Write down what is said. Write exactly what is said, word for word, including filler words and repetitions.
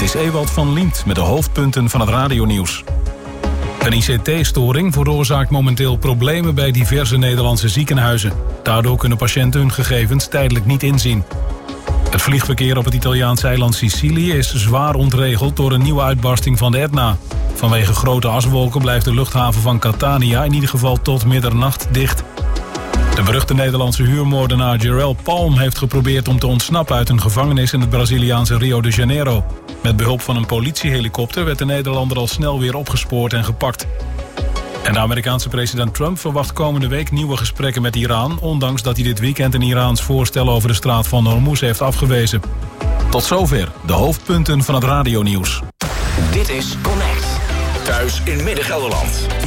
Dit is Ewald van Liemt met de hoofdpunten van het radionieuws. Een I C T-storing veroorzaakt momenteel problemen bij diverse Nederlandse ziekenhuizen. Daardoor kunnen patiënten hun gegevens tijdelijk niet inzien. Het vliegverkeer op het Italiaanse eiland Sicilië is zwaar ontregeld door een nieuwe uitbarsting van de Etna. Vanwege grote aswolken blijft de luchthaven van Catania in ieder geval tot middernacht dicht. De beruchte Nederlandse huurmoordenaar Jarell Palm heeft geprobeerd om te ontsnappen uit een gevangenis in het Braziliaanse Rio de Janeiro. Met behulp van een politiehelikopter werd de Nederlander al snel weer opgespoord en gepakt. En de Amerikaanse president Trump verwacht komende week nieuwe gesprekken met Iran, ondanks dat hij dit weekend een Iraans voorstel over de straat van Hormuz heeft afgewezen. Tot zover de hoofdpunten van het radionieuws. Dit is Connect. Thuis in Midden-Gelderland.